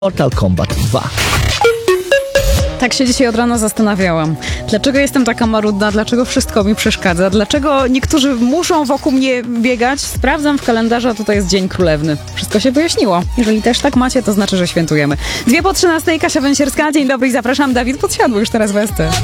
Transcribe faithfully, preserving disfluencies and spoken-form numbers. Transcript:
Mortal Kombat dwa. Tak się dzisiaj od rana zastanawiałam. Dlaczego jestem taka marudna? Dlaczego wszystko mi przeszkadza? Dlaczego niektórzy muszą wokół mnie biegać? Sprawdzam w kalendarzu, a tutaj jest Dzień Królewny. Wszystko się wyjaśniło. Jeżeli też tak macie, to znaczy, że świętujemy. Dwie po trzynastej, Kasia Węsierska. Dzień dobry i zapraszam. Dawid Podsiadły już teraz w S T.